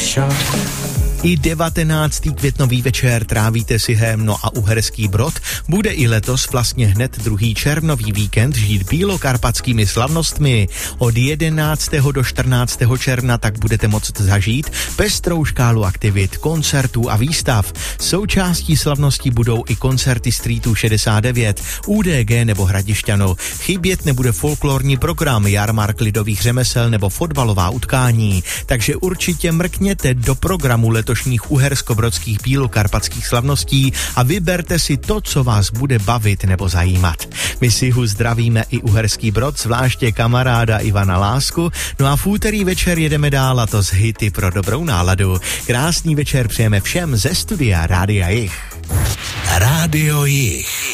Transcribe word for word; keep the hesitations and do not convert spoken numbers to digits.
I devatenáctý květnový večer trávíte si Hémno a Uherský Brod bude i letos vlastně hned druhý červnový víkend žít bílokarpatskými slavnostmi. Od jedenáctého do čtrnáctého června tak budete moct zažít pestrou škálu aktivit, koncertů a výstav. Součástí slavností budou i koncerty Streetu šedesát devět, U D G nebo Hradišťano. Chybět nebude folklorní program, jarmark lidových řemesel nebo fotbalová utkání. Takže určitě mrkněte do programu letošních uhersko-brodských bílokarpatských slavností a vyberte si to, co vás bude bavit nebo zajímat. My si hu zdravíme i Uherský Brod, zvláště kamaráda Ivana Lásku, no a v úterý večer jedeme dál, a to z hity pro dobrou náladu. Krásný večer přejeme všem ze studia Rádia Jich. Rádio Jich.